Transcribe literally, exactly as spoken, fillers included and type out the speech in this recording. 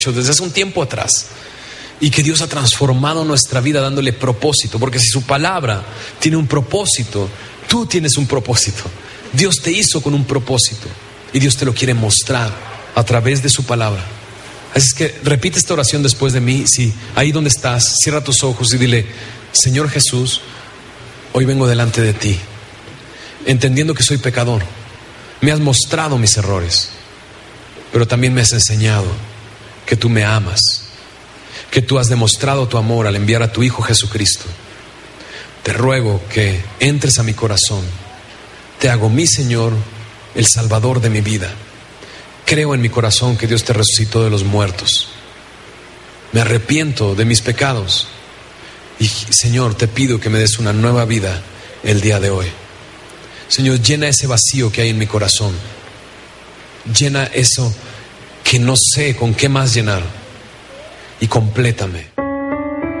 desde hace un tiempo atrás, y que Dios ha transformado nuestra vida dándole propósito, porque si su palabra tiene un propósito, tú tienes un propósito. Dios te hizo con un propósito y Dios te lo quiere mostrar a través de su palabra. Así es que repite esta oración después de mí. Si ahí donde estás, cierra tus ojos y dile: Señor Jesús, hoy vengo delante de ti, entendiendo que soy pecador. Me has mostrado mis errores, pero también me has enseñado que tú me amas, que tú has demostrado tu amor al enviar a tu Hijo Jesucristo. Te ruego que entres a mi corazón. Te hago mi Señor, el Salvador de mi vida. Creo en mi corazón que Dios te resucitó de los muertos. Me arrepiento de mis pecados. Y Señor, te pido que me des una nueva vida el día de hoy. Señor, llena ese vacío que hay en mi corazón. Llena eso que no sé con qué más llenar. Y complétame.